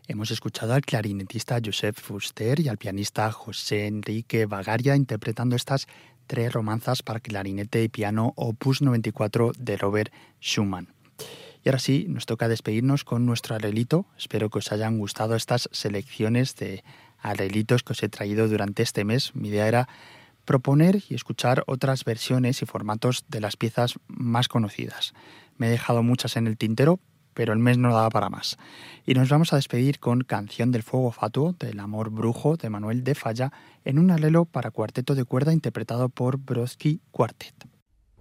Hemos escuchado al clarinetista Joseph Fuster y al pianista José Enrique Bagaria interpretando estas tres romanzas para clarinete y piano opus 94 de Robert Schumann. Y ahora sí, nos toca despedirnos con nuestro arreglito. Espero que os hayan gustado estas selecciones de arreglitos que os he traído durante este mes. Mi idea era proponer y escuchar otras versiones y formatos de las piezas más conocidas. Me he dejado muchas en el tintero, pero el mes no daba para más. Y nos vamos a despedir con Canción del Fuego Fatuo, del Amor Brujo, de Manuel de Falla, en un arreglo para cuarteto de cuerda interpretado por Brodsky Quartet.